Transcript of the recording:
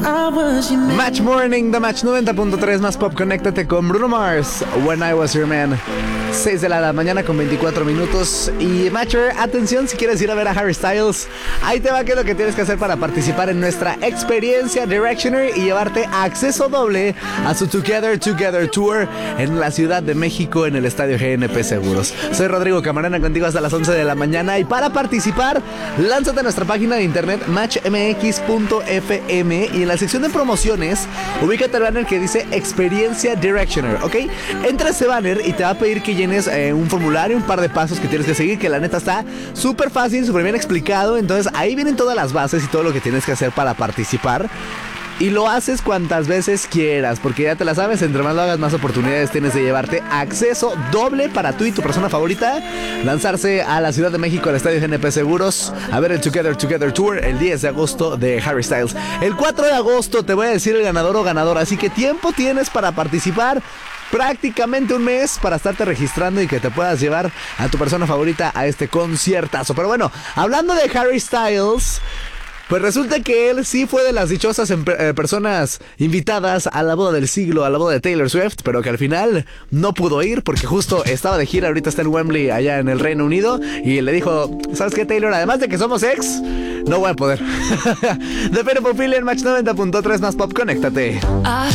Match Morning, The Match 90.3 más pop. Conéctate con Bruno Mars, When I Was Your Man. 6 de la mañana con 24 minutos. Y Matcher, atención, si quieres ir a ver a Harry Styles, ahí te va que es lo que tienes que hacer para participar en nuestra experiencia Directioner y llevarte acceso doble a su Together Tour en la Ciudad de México, en el Estadio GNP Seguros. Soy Rodrigo Camarena, contigo hasta las 11 de la mañana. Y para participar, lánzate a nuestra página de internet matchmx.fm y en la sección de promociones, ubícate el banner que dice Experiencia Directioner, ¿ok? Entra a ese banner y te va a pedir que llenes un formulario, un par de pasos que tienes que seguir, que la neta está súper fácil, súper bien explicado. Entonces ahí vienen todas las bases y todo lo que tienes que hacer para participar. Y lo haces cuantas veces quieras, porque ya te la sabes, entre más lo hagas, más oportunidades tienes de llevarte acceso doble para tú y tu persona favorita, lanzarse a la Ciudad de México, al Estadio GNP Seguros, a ver el Together Tour el 10 de agosto de Harry Styles. El 4 de agosto te voy a decir el ganador o ganadora, así que tiempo tienes para participar. Prácticamente un mes para estarte registrando y que te puedas llevar a tu persona favorita a este conciertazo. Pero bueno, hablando de Harry Styles, pues resulta que él sí fue de las dichosas personas invitadas a la boda del siglo, a la boda de Taylor Swift, pero que al final no pudo ir porque justo estaba de gira, ahorita está en Wembley, allá en el Reino Unido, y le dijo, ¿sabes qué, Taylor? Además de que somos ex, no voy a poder. The Pineapple Pillar, Match 90.3 más pop, conéctate. I